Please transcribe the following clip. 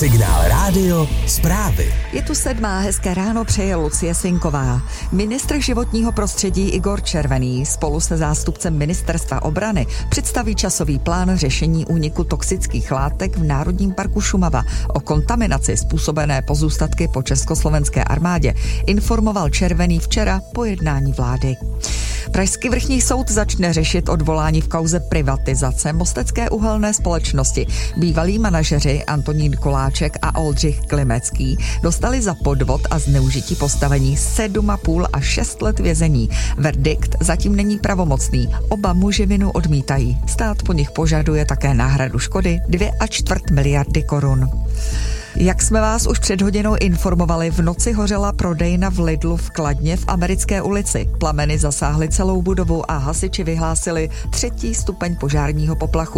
Signál Rádio zprávy. Je tu 7. Hezké ráno, přeje Lucie Sinková. Ministr životního prostředí Igor Červený spolu se zástupcem Ministerstva obrany představí časový plán řešení úniku toxických látek v Národním parku Šumava. O kontaminaci způsobené pozůstatky po československé armádě informoval Červený včera po jednání vlády. Pražský vrchní soud začne řešit odvolání v kauze privatizace Mostecké uhelné společnosti. Bývalí manažeři Antonín Koláček a Oldřich Klimecký dostali za podvod a zneužití postavení 7,5 a 6 let vězení. Verdikt zatím není pravomocný. Oba muži vinu odmítají. Stát po nich požaduje také náhradu škody 2,25 miliardy korun. Jak jsme vás už před hodinou informovali, v noci hořela prodejna v Lidlu v Kladně v Americké ulici. Plameny zasáhly celou budovu a hasiči vyhlásili 3. stupeň požárního poplachu.